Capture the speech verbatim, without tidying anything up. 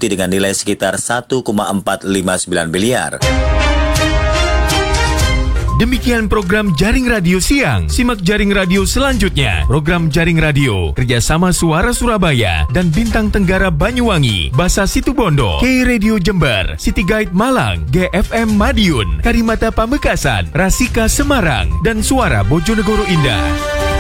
diikuti dengan nilai sekitar satu koma empat lima sembilan miliar. Demikian program Jaring Radio Siang. Simak Jaring Radio selanjutnya. Program Jaring Radio kerjasama Suara Surabaya dan Bintang Tenggara Banyuwangi, Basa Situbondo, K Radio Jember, City Guide Malang, G F M Madiun, Karimata Pamekasan, Rasika Semarang, dan Suara Bojonegoro Indah.